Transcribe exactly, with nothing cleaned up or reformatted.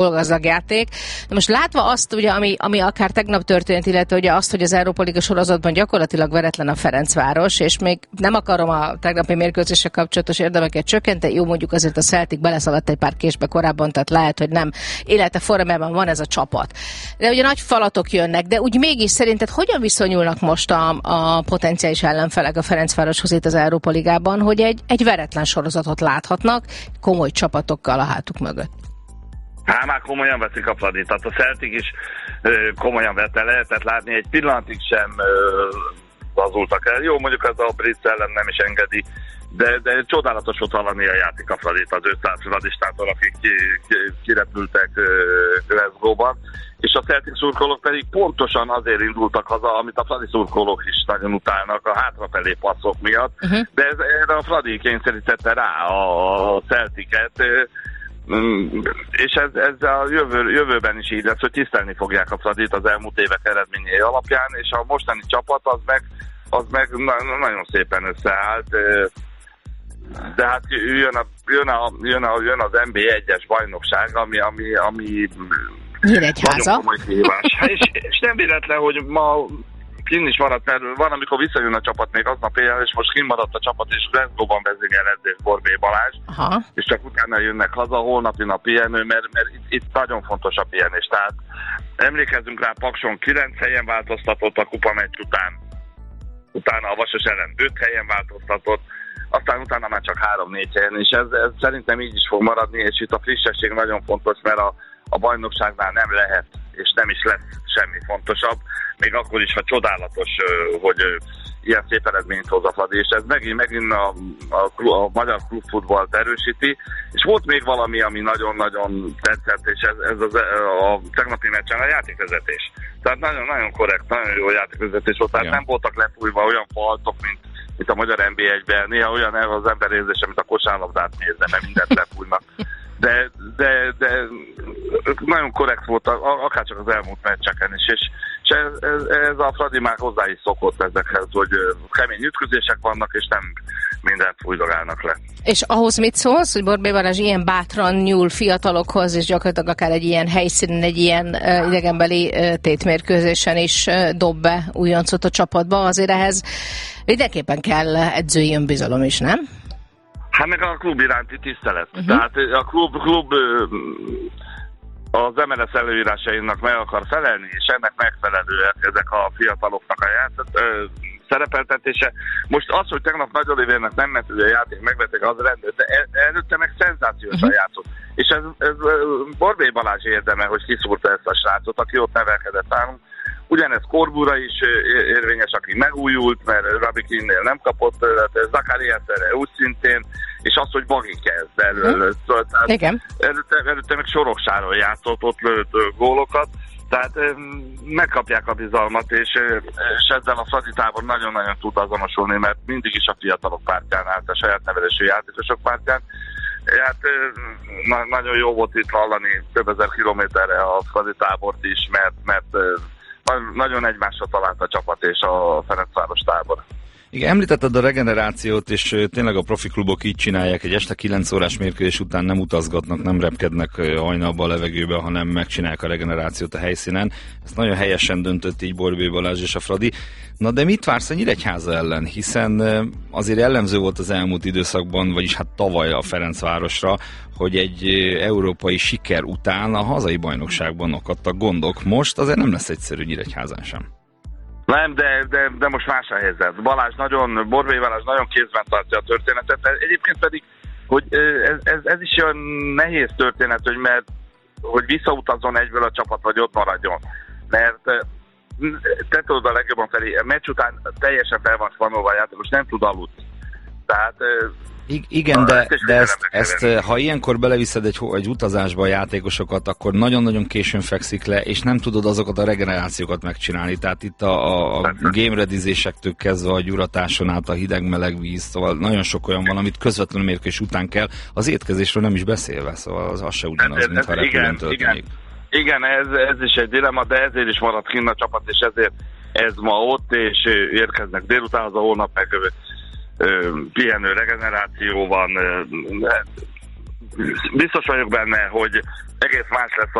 gazdag játék. De most látva azt, ugye, ami, ami akár tegnap történt, illetve ugye azt, hogy az Európa Liga sorozatban gyakorlatilag veretlen a Ferencváros, és még nem akarom a tegnapi mérkőzéssel kapcsolatos érdemeket csökkenteni, jó, mondjuk azért a Celtic beleszaladt egy pár késbe korábban, tehát lehet, hogy nem élete formában van ez a csapat. De ugye nagy falatok jönnek, de úgy mégis szerinted hogyan viszonyulnak most a, a potenciális ellenfelek a Ferencvároshoz itt az Európa Ligában, hogy egy, egy veretlen sorozatot láthatnak komoly csapatokkal a hátuk mögött? Hát már komolyan veszik a Fradit, tehát a Celtic is ö, komolyan vette, lehetett látni, egy pillanatig sem ö, lazultak el. Jó, mondjuk ez a brit ellen nem is engedi, de, de csodálatos volt hallani a játék a Fradit az ötszáz fradistától, akik ki, ki, kirepültek Glasgow-ban, és a Celtic szurkolók pedig pontosan azért indultak haza, amit a Fradi szurkolók is nagyon utálnak a hátrafelé passzok miatt, uh-huh. de ez, erre a Fradi kényszerítette rá a, a Celticet, és ez, ez a jövő, jövőben is így lesz, hogy tisztelni fogják a Fradit az elmúlt évek eredményei alapján, és a mostani csapat az meg, az meg na- nagyon szépen összeállt, de hát jön, a, jön, a, jön, a, jön az en bé egyes bajnokság, ami, ami, ami Nyíregyháza. nagyon komoly kihívás. És, és nem véletlen, hogy ma kinn is maradt, mert van, amikor visszajön a csapat még aznap éjjel, és most kinn maradt a csapat, és Glasgow-ban vezényel edzés Borbély Balázs, Aha. és csak utána jönnek haza, holnapi nap pihenő, mert, mert itt, itt nagyon fontos a pihenés. Tehát emlékezzünk rá, Pakson kilenc helyen változtatott a kupa meccs után, utána a Vasas ellen öt helyen változtatott, aztán utána már csak három-négy helyen, és ez, ez szerintem így is fog maradni, és itt a frissesség nagyon fontos, mert a, a bajnokságnál nem lehet, és nem is lesz semmi fontosabb, még akkor is, ha csodálatos, hogy ilyen szép eredményt hoz a Fradi, és ez megint, megint a, a, a magyar klubfutballt erősíti, és volt még valami, ami nagyon-nagyon tetszett, és ez, ez az, a tegnapi meccsen a játékvezetés. Tehát nagyon-nagyon korrekt, nagyon jó játékvezetés volt, tehát ja. nem voltak lefújva olyan faltok, mint, mint a magyar en bé egyben, néha olyan az ember érzése, mint a kosárlabdát nézne, mert mindent lefújnak. De, de, de nagyon korrekt volt, akárcsak az elmúlt meccseken is, és, és ez, ez, ez a Fradi már hozzá is szokott ezekhez, hogy kemény ütközések vannak, és nem mindent fújdogálnak le. És ahhoz mit szólsz, hogy Borbély Balázs ilyen bátran nyúl fiatalokhoz, és gyakorlatilag akár egy ilyen helyszínen, egy ilyen uh, idegenbeli uh, tétmérkőzésen is uh, dob be újoncot a csapatba, azért ehhez mindenképpen kell edzői önbizalom is, nem? Hát meg a klub iránti tisztelet. Uh-huh. Tehát a klub, klub az em el es előírásainak meg akar felelni, és ennek megfelelően ezek a fiataloknak a játszott, ö, szerepeltetése. Most az, hogy tegnap Nagy Olivérnek nem ment a játék, megvették, az rendben, de előtte meg szenzációsan uh-huh. játszott. És ez, ez Borbély Balázs érdeme, hogy kiszúrta ezt a srácot, aki ott nevelkedett nálunk. Ugyanez Korbúra is érvényes, aki megújult, mert Robbie Keane-nél nem kapott, Zakarias erre úgy szintén, és az, hogy Bagi kezd elő. Igen. Előtte, előtte meg Soroksáron játszott, ott lőtt gólokat, tehát megkapják a bizalmat, és, és ezzel a Fradi tábor nagyon-nagyon tud azonosulni, mert mindig is a fiatalok pártján állt, a saját nevelésű játékosok pártján. Hát na, nagyon jó volt itt hallani több ezer kilométerre a Fradi tábort is, mert, mert nagyon egymásra talált a csapat és a Ferencváros tábor. Igen, említetted a regenerációt, és tényleg a profi klubok így csinálják, egy este kilenc órás mérkőzés után nem utazgatnak, nem repkednek hajnalba a levegőbe, hanem megcsinálják a regenerációt a helyszínen. Ezt nagyon helyesen döntött így Borbély Balázs és a Fradi. Na de mit vársz a Nyíregyháza ellen? Hiszen azért jellemző volt az elmúlt időszakban, vagyis hát tavaly a Ferencvárosra, hogy egy európai siker után a hazai bajnokságban akadtak gondok. Most azért nem lesz egyszerű Nyíregyházán sem. Nem, de, de, de most más a helyzet. Balázs nagyon, Borbély Balázs nagyon kézben tartja a történetet. Egyébként pedig, hogy ez, ez, ez is olyan nehéz történet, hogy mert hogy visszautazzon egyből a csapat, vagy ott maradjon. Mert te tudod a legjobban felé, a meccs után teljesen fel van spanolva a játékos, nem tud aludni. Tehát I- igen, de, de ezt, ezt ha ilyenkor beleviszed egy, egy utazásba a játékosokat, akkor nagyon-nagyon későn fekszik le, és nem tudod azokat a regenerációkat megcsinálni. Tehát itt a, a game ready-zésektől kezdve a gyuratáson át a hideg-meleg víz, szóval nagyon sok olyan van, amit közvetlenül mérkőzés után kell, az étkezésről nem is beszélve, szóval az, az se ugyanaz, mint ha repülőn történik. Igen, ez, ez is egy dilemma, de ezért is maradt kinn a csapat, és ezért ez ma ott, és érkeznek délután, az a holnap meg pihenő regeneráció van. biztos vagyok benne, hogy egész más lesz